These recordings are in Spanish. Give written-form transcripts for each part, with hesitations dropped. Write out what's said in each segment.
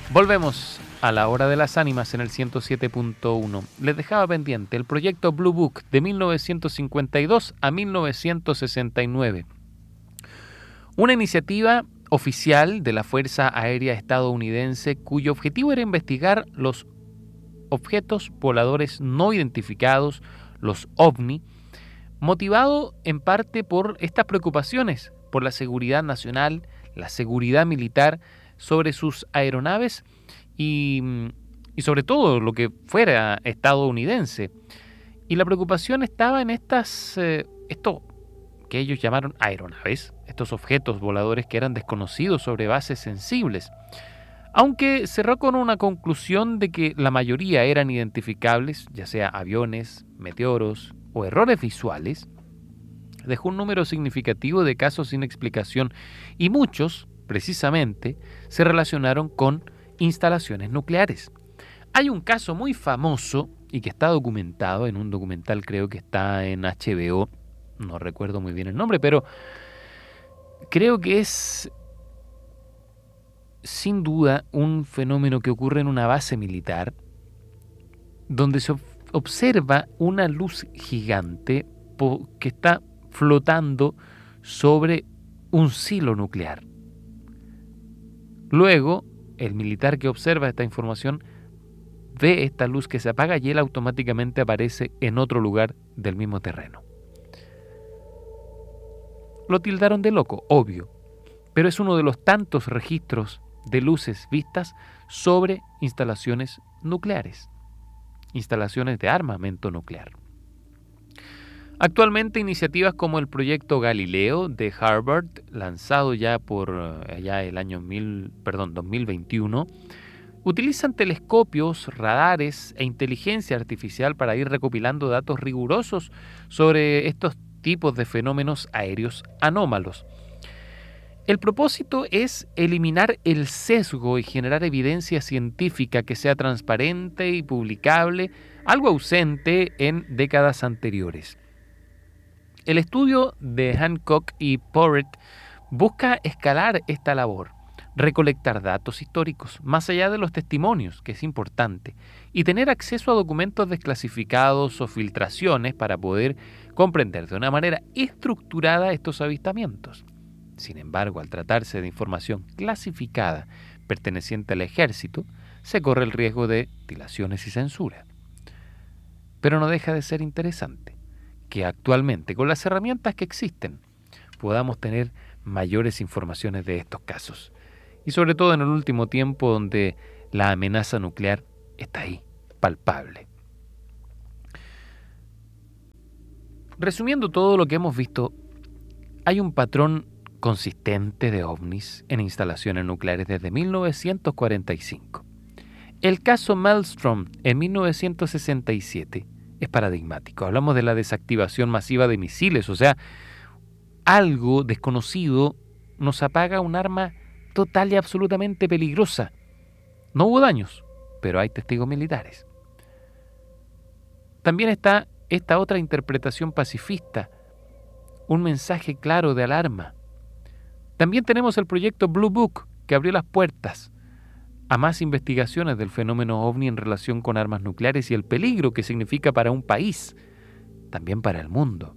Volvemos a la hora de las ánimas en el 107.1. Les dejaba pendiente el proyecto Blue Book de 1952 a 1969. Una iniciativa oficial de la Fuerza Aérea estadounidense cuyo objetivo era investigar los objetos voladores no identificados, los OVNI, motivado en parte por estas preocupaciones por la seguridad nacional, la seguridad militar sobre sus aeronaves y sobre todo lo que fuera estadounidense. Y la preocupación estaba en esto que ellos llamaron aeronaves, estos objetos voladores que eran desconocidos sobre bases sensibles. Aunque cerró con una conclusión de que la mayoría eran identificables, ya sea aviones, meteoros o errores visuales, dejó un número significativo de casos sin explicación y muchos, precisamente, se relacionaron con instalaciones nucleares. Hay un caso muy famoso y que está documentado en un documental, creo que está en HBO, no recuerdo muy bien el nombre, pero creo que es sin duda un fenómeno que ocurre en una base militar donde se observa una luz gigante que está flotando sobre un silo nuclear. Luego, el militar que observa esta información ve esta luz que se apaga y él automáticamente aparece en otro lugar del mismo terreno. Lo tildaron de loco, obvio, pero es uno de los tantos registros de luces vistas sobre instalaciones nucleares, instalaciones de armamento nuclear. Actualmente iniciativas como el proyecto Galileo de Harvard, lanzado ya por allá el año 2021, utilizan telescopios, radares e inteligencia artificial para ir recopilando datos rigurosos sobre estos tipos de fenómenos aéreos anómalos. El propósito es eliminar el sesgo y generar evidencia científica que sea transparente y publicable, algo ausente en décadas anteriores. El estudio de Hancock y Porritt busca escalar esta labor, recolectar datos históricos, más allá de los testimonios, que es importante, y tener acceso a documentos desclasificados o filtraciones para poder comprender de una manera estructurada estos avistamientos. Sin embargo, al tratarse de información clasificada perteneciente al ejército, se corre el riesgo de dilaciones y censura. Pero no deja de ser interesante que actualmente, con las herramientas que existen, podamos tener mayores informaciones de estos casos. Y sobre todo en el último tiempo donde la amenaza nuclear está ahí, palpable. Resumiendo todo lo que hemos visto, hay un patrón consistente de ovnis en instalaciones nucleares desde 1945. El caso Maelstrom en 1967 es paradigmático. Hablamos de la desactivación masiva de misiles, o sea, algo desconocido nos apaga un arma total y absolutamente peligrosa. No hubo daños, pero hay testigos militares. También está esta otra interpretación pacifista, un mensaje claro de alarma. También tenemos el proyecto Blue Book, que abrió las puertas a más investigaciones del fenómeno OVNI en relación con armas nucleares y el peligro que significa para un país, también para el mundo.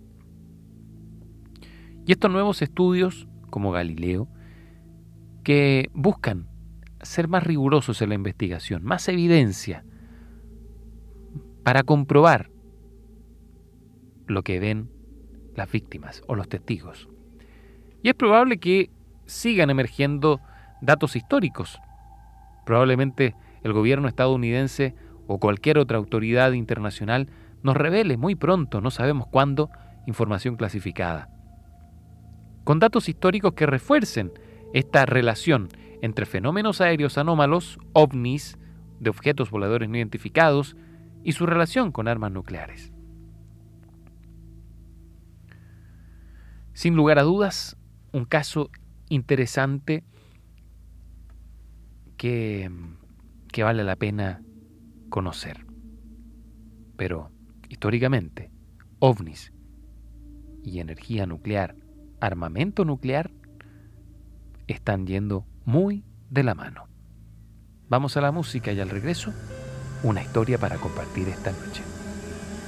Y estos nuevos estudios, como Galileo, que buscan ser más rigurosos en la investigación, más evidencia, para comprobar lo que ven las víctimas o los testigos. Y es probable que sigan emergiendo datos históricos. Probablemente el gobierno estadounidense o cualquier otra autoridad internacional nos revele muy pronto, no sabemos cuándo, información clasificada, con datos históricos que refuercen esta relación entre fenómenos aéreos anómalos, ovnis, de objetos voladores no identificados, y su relación con armas nucleares. Sin lugar a dudas, un caso interesante que vale la pena conocer. Pero, históricamente, ovnis y energía nuclear, armamento nuclear, están yendo muy de la mano. Vamos a la música y al regreso, una historia para compartir esta noche.